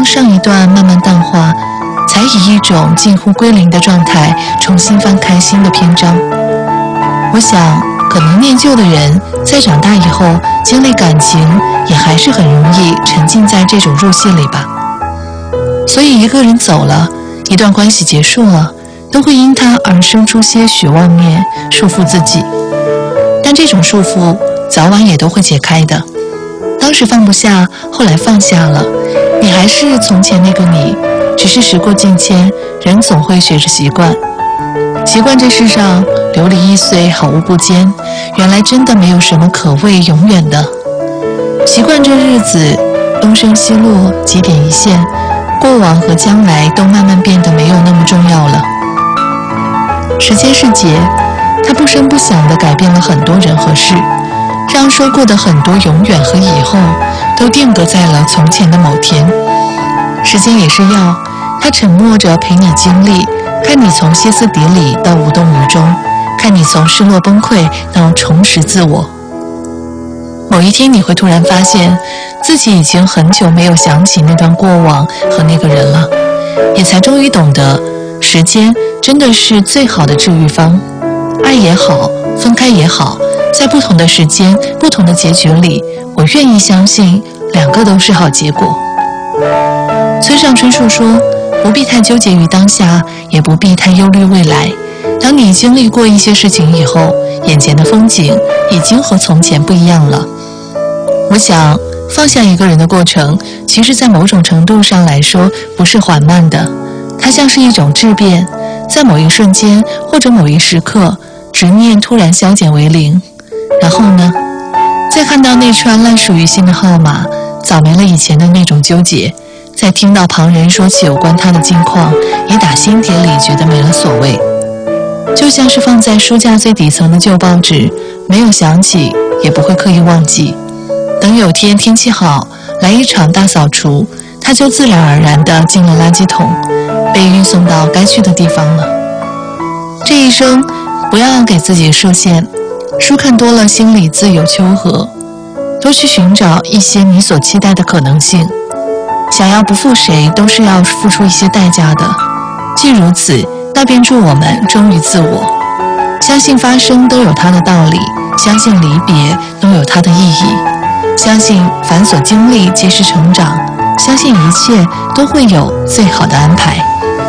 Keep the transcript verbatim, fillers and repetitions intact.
当上一段慢慢淡化，才以一种近乎归零的状态重新翻开新的篇章。我想可能念旧的人在长大以后经历感情也还是很容易沉浸在这种入戏里吧。所以一个人走了，一段关系结束了，都会因他而生出些许妄念束缚自己，但这种束缚早晚也都会解开的。当时放不下，后来放下了，你还是从前那个你，只是时过境迁，人总会学着习惯。习惯这世上流离易碎，好物不坚，原来真的没有什么可谓永远的。习惯这日子东升西落，几点一线，过往和将来都慢慢变得没有那么重要了。时间是劫，它不声不响地改变了很多人和事，让说过的很多永远和以后都定格在了从前的某天。时间也是药，它沉默着陪你经历，看你从歇斯底里到无动于衷，看你从失落崩溃到重拾自我。某一天你会突然发现自己已经很久没有想起那段过往和那个人了，也才终于懂得时间真的是最好的治愈方。爱也好，分开也好，在不同的时间不同的结局里，我愿意相信两个都是好结果。村上春树说，不必太纠结于当下，也不必太忧虑未来。当你经历过一些事情以后，眼前的风景已经和从前不一样了。我想放下一个人的过程，其实在某种程度上来说不是缓慢的，它像是一种质变，在某一瞬间或者某一时刻，执念突然消减为零，然后呢，再看到那串烂熟于心的号码，早没了以前的那种纠结，再听到旁人说起有关他的近况，也打心底里觉得没了所谓。就像是放在书架最底层的旧报纸，没有想起也不会刻意忘记，等有天天气好，来一场大扫除，它就自然而然地进了垃圾桶，被运送到该去的地方了。这一生不要给自己设限，书看多了心里自有丘壑，多去寻找一些你所期待的可能性。想要不负谁，都是要付出一些代价的，既如此，那便祝我们忠于自我。相信发生都有它的道理，相信离别都有它的意义，相信凡所经历皆是成长，相信一切都会有最好的安排。